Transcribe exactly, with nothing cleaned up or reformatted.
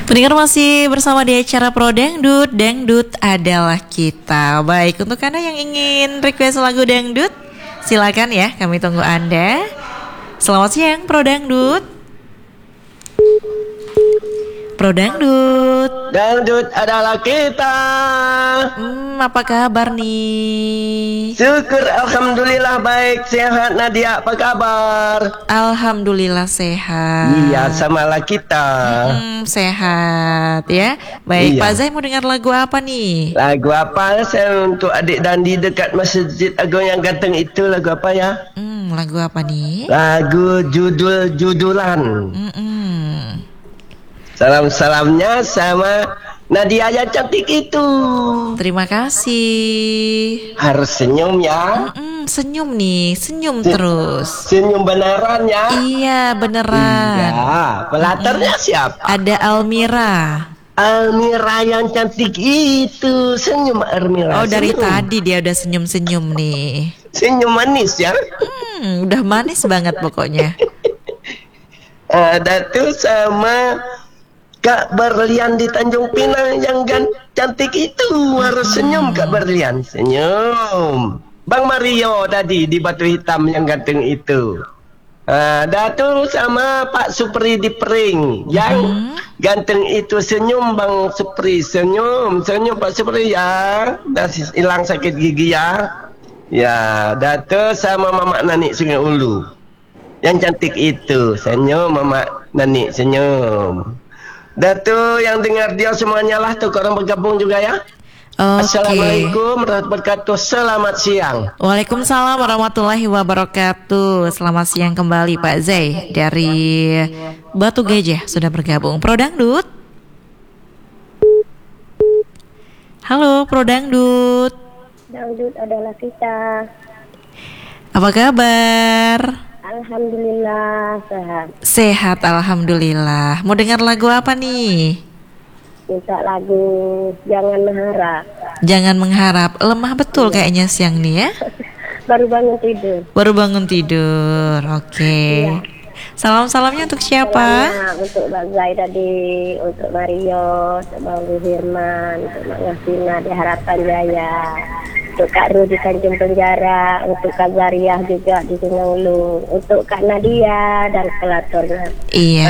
Pendengar masih bersama di acara Pro Dangdut. Dangdut adalah kita. Baik, untuk Anda yang ingin request lagu dangdut, silakan ya, kami tunggu Anda. Selamat siang Pro Dangdut. Pro Dangdut. Dangdut adalah kita. Hmm, apa kabar nih? Syukur alhamdulillah baik. Sehat Nadia, apa kabar? Alhamdulillah sehat. Iya, samalah kita. Hmm, sehat ya. Baik, Iya. Pak Zai mau dengar lagu apa nih? Lagu apa saya untuk adik Dandi dekat Masjid Agung yang ganteng itu, lagu apa ya? Hmm, lagu apa nih? Lagu judul-judulan. Hmm. Salam-salamnya sama Nadia yang cantik itu. Terima kasih. Harus senyum ya. Mm-mm, senyum nih, senyum Se- terus. Senyum beneran ya. Iya, beneran. Iya, pelatarnya siapa? Ada Almira. Almira yang cantik itu. Senyum Almira. Oh, dari senyum. tadi dia udah senyum-senyum nih. Senyum manis ya. Hmm, udah manis banget pokoknya. Ada tuh sama Kak Berlian di Tanjung Pinang yang gan cantik itu. Harus senyum Kak Berlian. Senyum. Bang Mario tadi di Batu Hitam yang ganteng itu. Ada tuh sama Pak Supri di Pering yang Hmm. ganteng itu. Senyum Bang Supri. Senyum. Senyum Pak Supri ya. Dah hilang sakit gigi ya. Ya, Dato sama Mama Nani Sungai Ulu. Yang cantik itu. Senyum Mama Nani, senyum. Dato yang dengar dia semuanya lah tuh, korang bergabung juga ya. Oke. Assalamualaikum warahmatullahi wabarakatuh. Selamat siang. Waalaikumsalam warahmatullahi wabarakatuh. Selamat siang kembali Pak Zai dari Batu Gajah sudah bergabung. Pro Dangdut. Halo Pro Dangdut. Dangdut adalah kita. Apa kabar? Alhamdulillah sehat. Sehat, alhamdulillah. Mau dengar lagu apa nih? Minta lagu Jangan Mengharap. Jangan mengharap. Lemah betul kayaknya siang nih ya. Baru bangun tidur. Baru bangun tidur. Oke. Iya. Salam-salamnya untuk siapa? Salamnya untuk Mbak Zai tadi, untuk Mario, untuk Bang Hirman, untuk Mak Ngasina di Harapan Jaya, untuk Kak Ru di Tanjung Penjara, untuk Kak Zariah juga di Sungai Ulu, untuk Kak Nadia dan pelaturnya. Iya.